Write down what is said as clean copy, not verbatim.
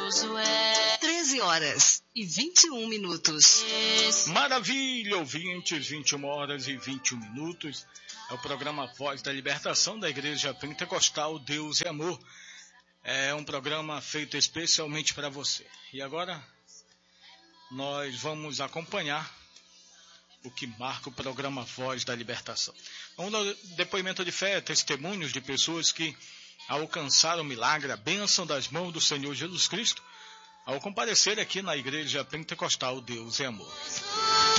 13 horas e 21 minutos. Maravilha, ouvintes, 21 horas e 21 minutos. É o programa Voz da Libertação da Igreja Pentecostal Deus e Amor. É um programa feito especialmente para você. E agora nós vamos acompanhar o que marca o programa Voz da Libertação. Vamos ao depoimento de fé, testemunhos de pessoas que alcançaram o milagre, a bênção das mãos do Senhor Jesus Cristo, ao comparecer aqui na Igreja Pentecostal Deus e Amor.